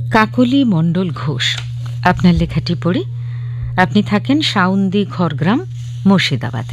কাকলি মণ্ডল ঘোষ, আপনার লেখাটি পড়ি। আপনি থাকেন সাউন্দি খড়গ্রাম, মুর্শিদাবাদে।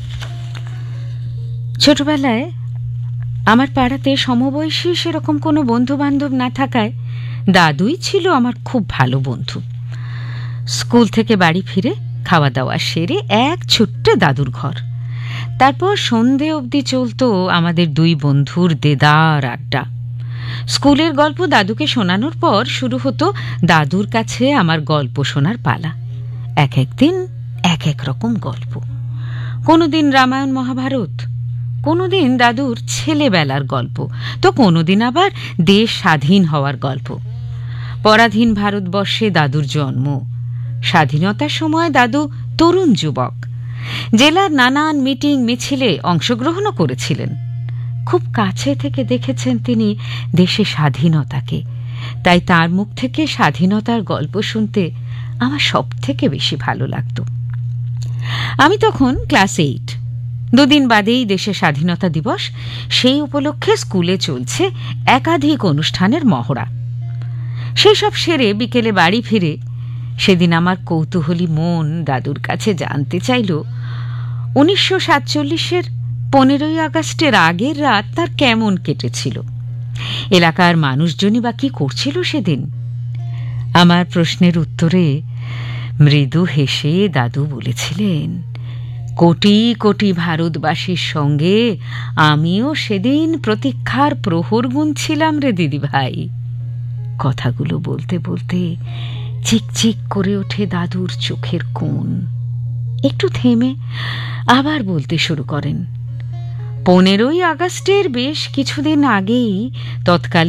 ছোটবেলায় আমার পাড়াতে সমবয়সী সেরকম কোনো বন্ধু বান্ধব না থাকায় দাদুই ছিল আমার খুব ভালো বন্ধু। স্কুল থেকে বাড়ি ফিরে খাওয়া দাওয়া সেরে এক ছুট্টে দাদুর ঘর, তারপর সন্ধে অবধি চলত আমাদের দুই বন্ধুর দেদার আড্ডা। স্কুলের গল্প দাদুকে শোনানোর পর শুরু হতো দাদুর কাছে আমার গল্প শোনার পালা। এক একদিন এক এক রকম গল্প, কোনোদিন রামায়ণ মহাভারত, কোনোদিন দাদুর ছেলেবেলার গল্প, তো কোনোদিন আবার দেশ স্বাধীন হওয়ার গল্প। পরাধীন ভারতবর্ষে দাদুর জন্ম, স্বাধীনতার সময় দাদু তরুণ যুবক, জেলার নানান মিটিং মিছিলে অংশগ্রহণও করেছিলেন। খুব কাছে থেকে দেখেছেন তিনি দেশে স্বাধীনতাকে, তাই তার মুখ থেকে স্বাধীনতার গল্প শুনতে আমার সব থেকে বেশি ভালো লাগত। আমি তখন ক্লাস 8। দুদিন বাদেই দেশে স্বাধীনতা দিবস, সেই উপলক্ষে স্কুলে চলছে একাধিক অনুষ্ঠানের মহড়া। সেই সব সেরে বিকেলে বাড়ি ফিরে সেদিন আমার কৌতূহলী মন দাদুর কাছে জানতে চাইল 1947-এর 15ই আগস্টের আগের রাত তার কেমন কেটেছিল, এলাকার মানুষজনই বা কি করছিল সেদিন। আমার প্রশ্নের উত্তরে মৃদু হেসে দাদু বলেছিলেন, কোটি কোটি ভারতবাসীর সঙ্গে আমিও সেদিন প্রতীক্ষার প্রহর গুনছিলাম রে দিদি ভাই। কথাগুলো বলতে বলতে চিকচিক করে ওঠে দাদুর চোখের কোণ। একটু থেমে আবার বলতে শুরু করেন, 15ই আগস্টের বেশ কিছুদিন আগেই তৎকালীন